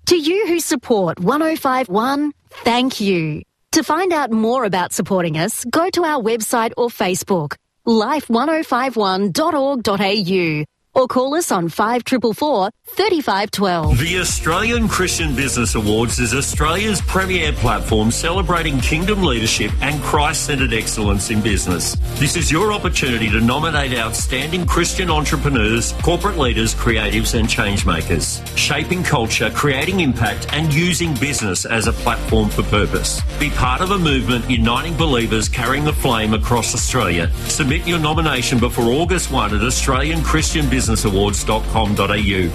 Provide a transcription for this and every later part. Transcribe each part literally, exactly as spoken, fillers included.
To you who support one oh five one, thank you. To find out more about supporting us, go to our website or Facebook, life ten fifty-one dot org dot a u, or call us on five four four, three five one two. The Australian Christian Business Awards is Australia's premier platform celebrating kingdom leadership and Christ-centred excellence in business. This is your opportunity to nominate outstanding Christian entrepreneurs, corporate leaders, creatives and changemakers, shaping culture, creating impact and using business as a platform for purpose. Be part of a movement uniting believers carrying the flame across Australia. Submit your nomination before August first at australian christian business awards dot com dot a u.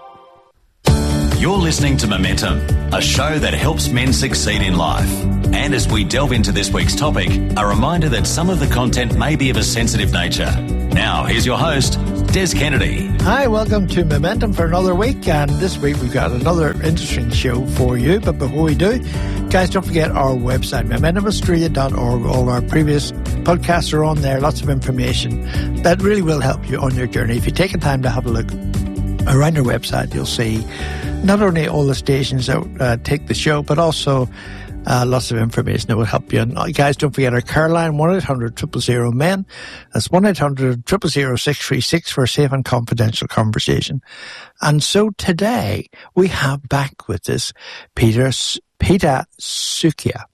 You're listening to Momentum, a show that helps men succeed in life. And as we delve into this week's topic, a reminder that some of the content may be of a sensitive nature. Now, here's your host, Des Kennedy. Hi, welcome to Momentum for another week. And this week we've got another interesting show for you. But before we do, guys, don't forget our website, momentum australia dot org. All our previous podcasts are on there. Lots of information that really will help you on your journey. If you take the time to have a look around our website, you'll see not only all the stations that uh, take the show, but also uh, lots of information that will help you. And uh, guys, don't forget our care line, one eight hundred, zero zero zero, men. That's one eight hundred, zero zero zero, six three six for a safe and confidential conversation. And so today we have back with us Peter, Peter Sukia.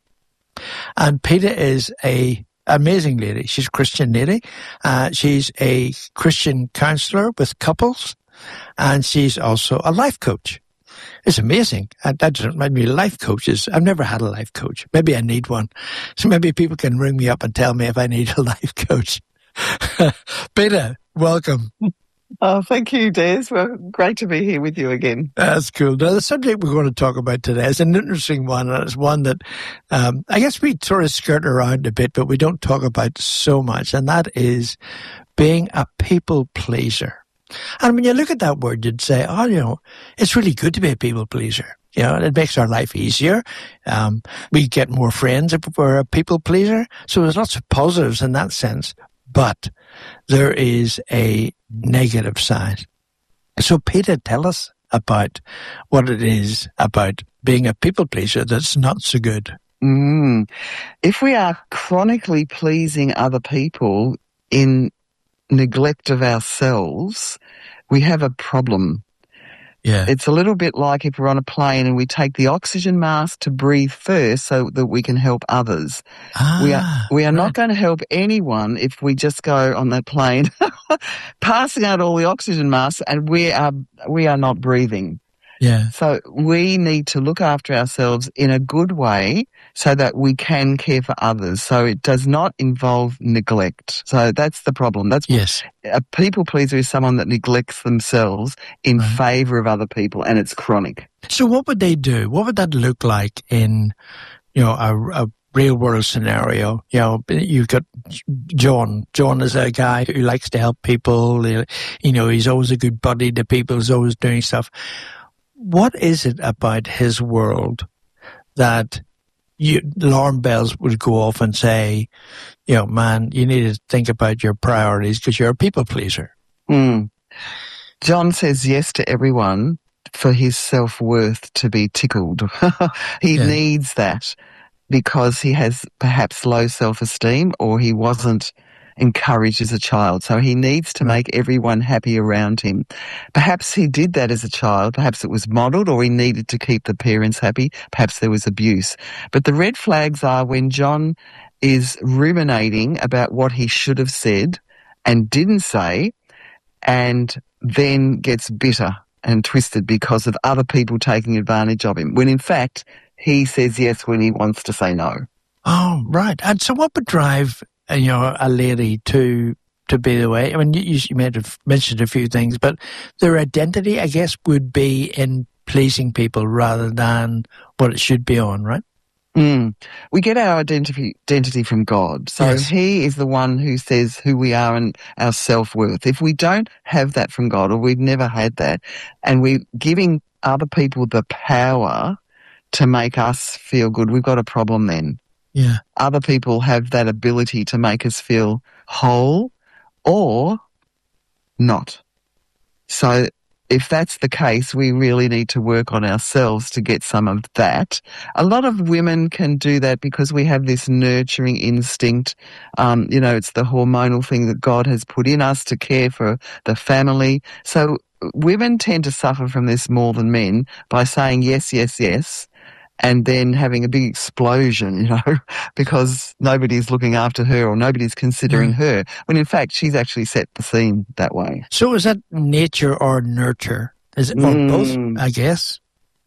And Peter is a amazing lady. She's a Christian lady. Uh, she's a Christian counselor with couples. And she's also a life coach. It's amazing. That doesn't remind me of life coaches. I've never had a life coach. Maybe I need one. So maybe people can ring me up and tell me if I need a life coach. Peter, welcome. Oh, thank you, Des. Well, great to be here with you again. That's cool. Now, the subject we're going to talk about today is an interesting one, and it's one that um, I guess we sort of skirt around a bit, but we don't talk about so much, and that is being a people pleaser. And when you look at that word, you'd say, oh, you know, it's really good to be a people pleaser. You know, it makes our life easier. Um, we get more friends if we're a people pleaser. So there's lots of positives in that sense. But there is a negative side. So Peter, tell us about what it is about being a people pleaser that's not so good. Mm. If we are chronically pleasing other people in neglect of ourselves, we have a problem. Yeah. It's a little bit like if we're on a plane and we take the oxygen mask to breathe first so that we can help others. Ah, we are, we are right. not going to help anyone if we just go on that plane passing out all the oxygen masks and we are, we are not breathing. Yeah. So we need to look after ourselves in a good way so that we can care for others. So it does not involve neglect. So that's the problem. That's yes. A people pleaser is someone that neglects themselves in right. favour of other people, and it's chronic. So what would they do? What would that look like in, you know, a, a real world scenario? You know, you've got John. John is a guy who likes to help people. You know, he's always a good buddy to people. He's always doing stuff. What is it about his world that you, alarm bells would go off and say, you know, man, you need to think about your priorities because you're a people pleaser? Mm. John says yes to everyone for his self-worth to be tickled. he yeah. needs that because he has perhaps low self-esteem or he wasn't encouraged as a child. So he needs to make everyone happy around him. Perhaps he did that as a child. Perhaps it was modelled, or he needed to keep the parents happy. Perhaps there was abuse. But the red flags are when John is ruminating about what he should have said and didn't say, and then gets bitter and twisted because of other people taking advantage of him, when in fact he says yes when he wants to say no. Oh, right. And so what would drive you know, a lady to to be the way? I mean, you, you may have mentioned a few things, but their identity, I guess, would be in pleasing people rather than what it should be on, right? Mm. We get our identity, identity from God. So yes. He is the one who says who we are and our self-worth. If we don't have that from God, or we've never had that, and we're giving other people the power to make us feel good, we've got a problem then. Yeah. Other people have that ability to make us feel whole or not. So if that's the case, we really need to work on ourselves to get some of that. A lot of women can do that because we have this nurturing instinct. Um, you know, it's the hormonal thing that God has put in us to care for the family. So women tend to suffer from this more than men by saying yes, yes, yes, and then having a big explosion, you know, because nobody's looking after her or nobody's considering mm. her, when in fact she's actually set the scene that way. So is that nature or nurture? Is it or mm. both, I guess?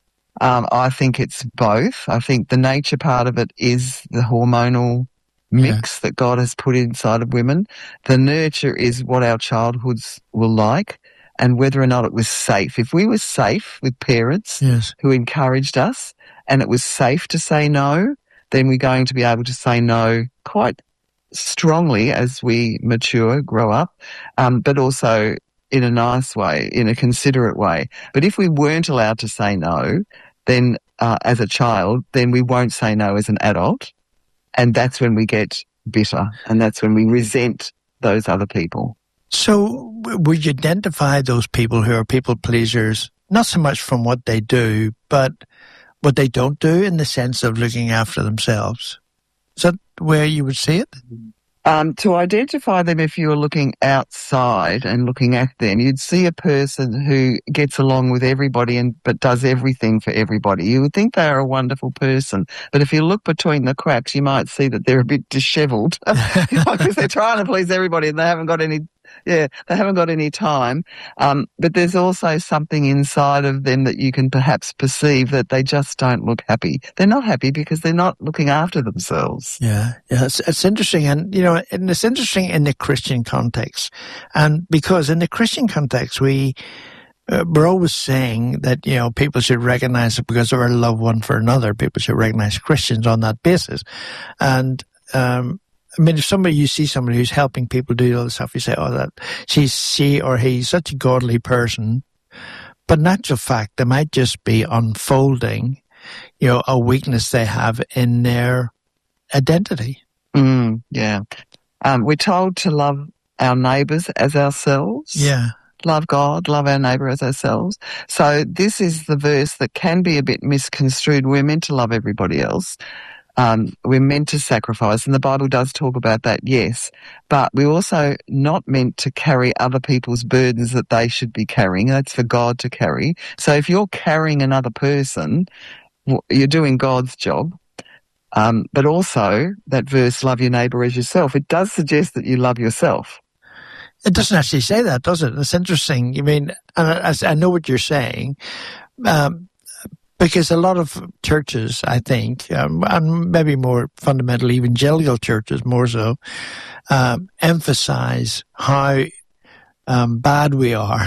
Um, I think it's both. I think the nature part of it is the hormonal mix yeah. that God has put inside of women. The nurture is what our childhoods were like and whether or not it was safe. If we were safe with parents yes. who encouraged us, and it was safe to say no, then we're going to be able to say no quite strongly as we mature, grow up, um, but also in a nice way, in a considerate way. But if we weren't allowed to say no, then uh, as a child, then we won't say no as an adult, and that's when we get bitter, and that's when we resent those other people. So would you identify those people who are people pleasers, not so much from what they do, but what they don't do in the sense of looking after themselves? Is that where you would see it? Um, to identify them, if you were looking outside and looking at them, you'd see a person who gets along with everybody and but does everything for everybody. You would think they are a wonderful person, but if you look between the cracks, you might see that they're a bit dishevelled because they're trying to please everybody and they haven't got any Yeah, they haven't got any time. Um, but there's also something inside of them that you can perhaps perceive that they just don't look happy. They're not happy because they're not looking after themselves. Yeah, yeah, it's, it's interesting. And, you know, and it's interesting in the Christian context. And because in the Christian context, we, uh, we're always saying that, you know, people should recognize it because of our love one for another. People should recognize Christians on that basis. And, um, I mean, if somebody, you see somebody who's helping people do all this stuff, you say, oh, that she's, she or he's such a godly person. But in actual fact, they might just be unfolding, you know, a weakness they have in their identity. Mm, yeah. Um, we're told to love our neighbours as ourselves. Yeah. Love God, love our neighbour as ourselves. So this is the verse that can be a bit misconstrued. We're meant to love everybody else. Um, we're meant to sacrifice, and the Bible does talk about that, yes. But we're also not meant to carry other people's burdens that they should be carrying. That's for God to carry. So if you're carrying another person, you're doing God's job. Um, but also, that verse, love your neighbour as yourself, it does suggest that you love yourself. It doesn't actually say that, does it? It's interesting. I mean, and I, I know what you're saying. Um, Because a lot of churches, I think, um, and maybe more fundamental evangelical churches more so, um, emphasize how um, bad we are,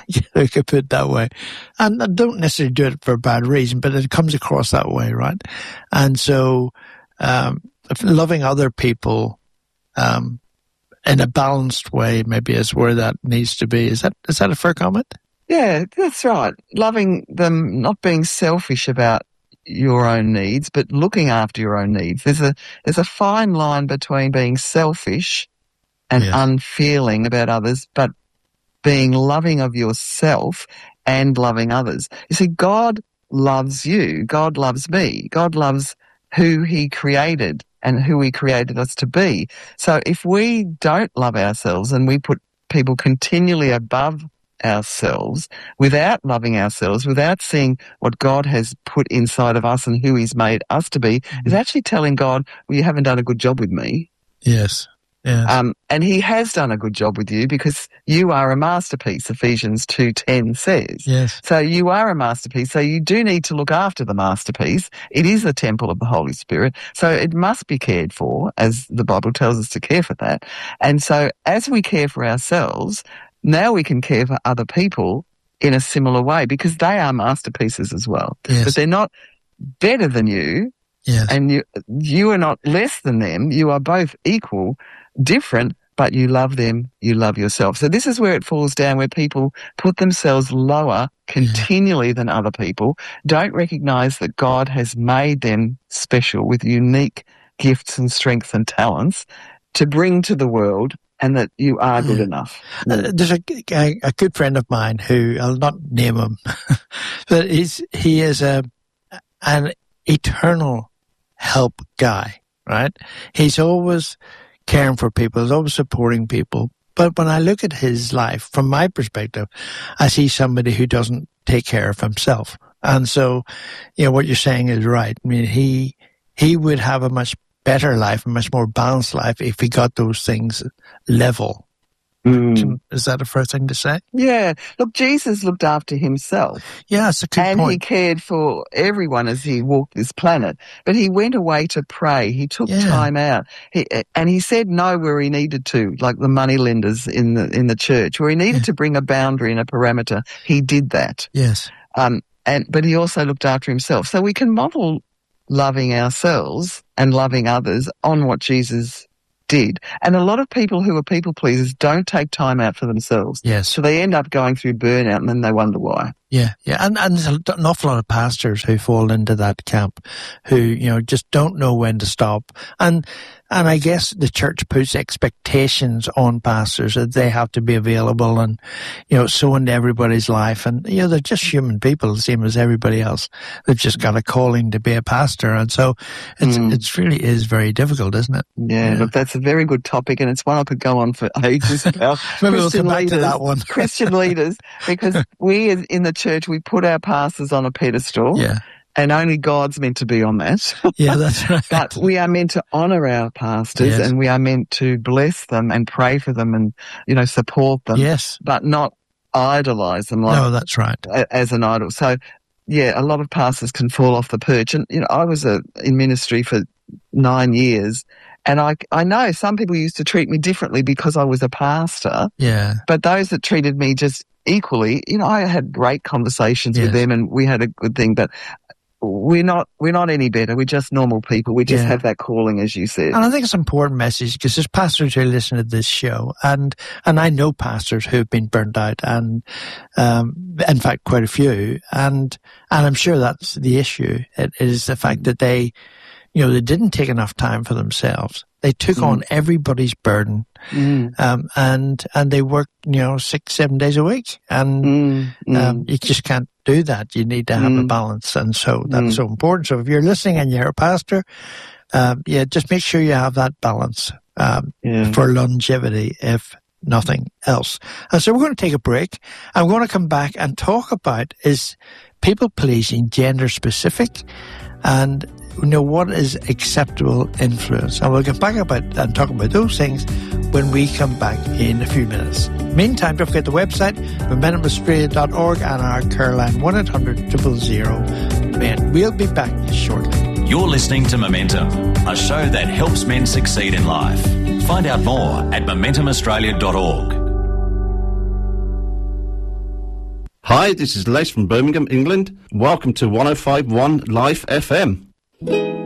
I could put it that way. And I don't necessarily do it for a bad reason, but it comes across that way, right? And so um, loving other people um, in a balanced way maybe is where that needs to be. Is that is that a fair comment? Yeah, that's right. Loving them, not being selfish about your own needs, but looking after your own needs. There's a there's a fine line between being selfish and yes. unfeeling about others, but being loving of yourself and loving others. You see, God loves you. God loves me. God loves who He created and who He created us to be. So if we don't love ourselves and we put people continually above ourselves without loving ourselves, without seeing what God has put inside of us and who He's made us to be, mm-hmm. is actually telling God, well, you haven't done a good job with me. Yes. Yes. Um, and He has done a good job with you because you are a masterpiece, Ephesians two ten says. Yes. So you are a masterpiece, so you do need to look after the masterpiece. It is the temple of the Holy Spirit, so it must be cared for, as the Bible tells us to care for that. And so as we care for ourselves, now we can care for other people in a similar way because they are masterpieces as well. Yes. But they're not better than you, yes. and you you are not less than them. You are both equal, different, but you love them, you love yourself. So this is where it falls down, where people put themselves lower continually yeah. than other people, don't recognise that God has made them special with unique gifts and strengths and talents to bring to the world and that you are good enough. Uh, there's a, a, a good friend of mine who, I'll not name him, but he's, he is a, an eternal help guy, right? He's always caring for people, he's always supporting people. But when I look at his life, from my perspective, I see somebody who doesn't take care of himself. And so, you know, what you're saying is right. I mean, he, he would have a much better life, a much more balanced life if he got those things level. Mm. Is that a fair thing to say? Yeah. Look, Jesus looked after himself. Yeah, that's a good and point. he cared for everyone as he walked this planet. But he went away to pray. He took Yeah. time out. He, and he said no where he needed to, like the money lenders in the in the church, where he needed Yeah. to bring a boundary and a parameter. He did that. Yes. Um, and but he also looked after himself. So we can model loving ourselves and loving others on what Jesus did. And a lot of people who are people pleasers don't take time out for themselves. Yes. So they end up going through burnout and then they wonder why. Yeah, yeah, and and there's an awful lot of pastors who fall into that camp, who you know just don't know when to stop, and and I guess the church puts expectations on pastors that they have to be available and you know so into everybody's life, and you know they're just human people, same as everybody else. They've just got a calling to be a pastor, and so it's Mm. it's really is very difficult, isn't it? Yeah, Yeah. look, that's a very good topic, and it's one I could go on for ages about. Maybe we'll Christian come back to leaders, that one. Christian leaders, because we as- in the church, we put our pastors on a pedestal, Yeah, and only God's meant to be on that. yeah, that's right. But we are meant to honour our pastors, Yes. and we are meant to bless them and pray for them and, you know, support them, Yes, but not idolise them like no, that's right. a- as an idol. So, yeah, a lot of pastors can fall off the perch. And, you know, I was a, in ministry for nine years, and I, I know some people used to treat me differently because I was a pastor, Yeah, but those that treated me just equally, you know, I had great conversations Yes. with them and we had a good thing, but we're not, we're not any better. We're just normal people. We just Yeah. have that calling, as you said. and I think it's an important message because there's pastors who listen to this show, and and I know pastors who've been burnt out, and um, in fact, quite a few, and and I'm sure that's the issue. It is the fact that they, you know, they didn't take enough time for themselves. They took Mm. on everybody's burden, Mm, um, and and they worked, you know, six seven days a week, and mm, mm. um, you just can't do that. You need to have a Mm. balance, and so that's Mm. so important. So if you're listening and you're a pastor, um, yeah, just make sure you have that balance um, Yeah. for longevity, if nothing else. And so we're going to take a break. I'm going to come back and talk about, is people pleasing gender specific, and you know what is acceptable influence. And we'll get back about and talk about those things when we come back in a few minutes. Meantime, don't forget the website, momentum australia dot org, and our Caroline one eight hundred zero zero men. We'll be back shortly. You're listening to Momentum, a show that helps men succeed in life. Find out more at momentum australia dot org. Hi, this is Les from Birmingham, England. Welcome to one oh five point one Life F M.